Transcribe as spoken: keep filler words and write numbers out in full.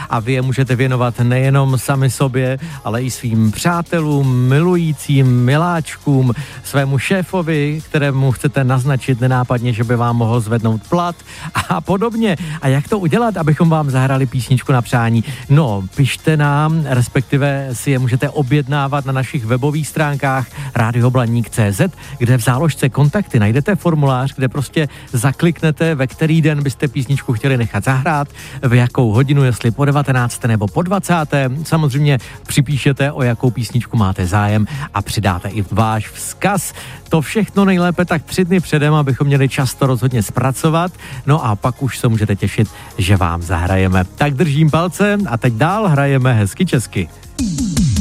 a vy je můžete věnovat nejenom sami sobě, ale i svým přátelům, milujícím, miláčkům, svému šéfovi, kterému chcete naznačit nenápadně, že by vám mohl zvednout plat a podobně. A jak to udělat, abychom vám zahrali písničku na přání? No, pište nám, respektive si je můžete objednávat na našich webových stránkách rádio blaník tečka cé zet, kde v záložce kontakty najdete formulář, kde prostě zakliknete, ve který den byste písničku chtěli nechat zahrát, v jakou hodinu, jestli po devatenácté nebo po dvacáté Samozřejmě připíšete, o jakou písničku máte zájem a přidáte i váš vzkaz. To všechno nejlépe tak tři dny předem, abychom měli čas to rozhodně zpracovat. No a pak už se můžete těšit, že vám zahrajeme. Tak držím palce a teď dál hrajeme hezky česky.